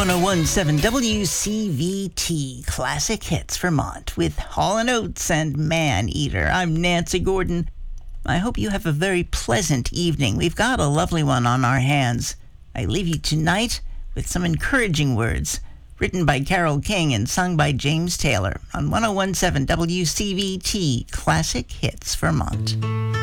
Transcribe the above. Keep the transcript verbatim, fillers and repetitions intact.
ten seventeen W C V T Classic Hits Vermont with Hall and Oates and Man Eater. I'm Nancy Gordon. I hope you have a very pleasant evening. We've got a lovely one on our hands. I leave you tonight with some encouraging words written by Carole King and sung by James Taylor on ten seventeen W C V T Classic Hits Vermont.